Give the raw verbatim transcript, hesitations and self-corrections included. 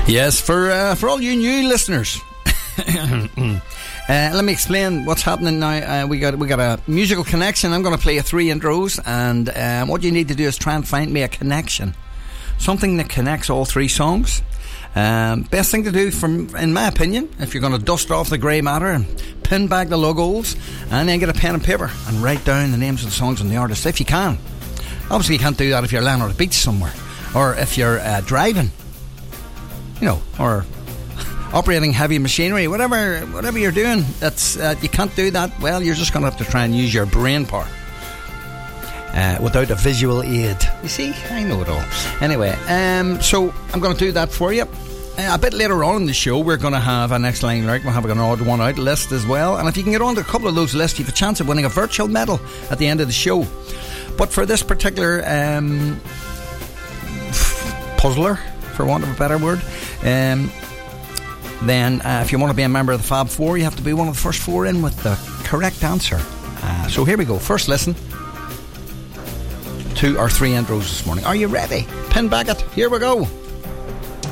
Yes, for uh, for all you new listeners, uh, let me explain what's happening now. Uh, we got we got a musical connection. I'm going to play you three intros, and um, what you need to do is try and find me a connection, something that connects all three songs. Um, best thing to do, from in my opinion, if you're going to dust off the grey matter and pin back the logos, and then get a pen and paper and write down the names of the songs and the artists if you can. Obviously, you can't do that if you're lying on a beach somewhere, or if you're uh, driving. You know, or operating heavy machinery, whatever whatever you're doing, that's uh, you can't do that. Well, you're just going to have to try and use your brain power uh, without a visual aid. You see, I know it all. Anyway, um, so I'm going to do that for you. Uh, a bit later on in the show, we're going to have a next line lyric. We'll have an odd one out list as well. And if you can get on to a couple of those lists, you have a chance of winning a virtual medal at the end of the show. But for this particular um, puzzler, for want of a better word, um, then uh, if you want to be a member of the Fab Four, you have to be one of the first four in with the correct answer. Uh, so here we go. First listen to our three intros this morning. Are you ready? Pin back it. Here we go.